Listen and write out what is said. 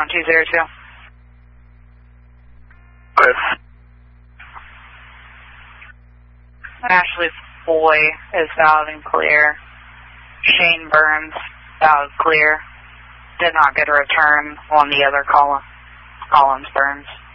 1202. Good. Ashley Foy is valid and clear. Shane Burns, valid clear. Did not get a return on the other Collins Burns.